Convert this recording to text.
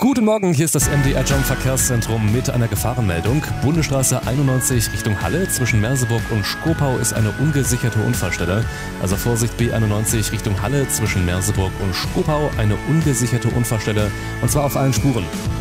Guten Morgen, hier ist das MDR Jump Verkehrszentrum mit einer Gefahrenmeldung. Bundesstraße 91 Richtung Halle zwischen Merseburg und Schkopau ist eine ungesicherte Unfallstelle. Also Vorsicht, B91 Richtung Halle zwischen Merseburg und Schkopau eine ungesicherte Unfallstelle und zwar auf allen Spuren.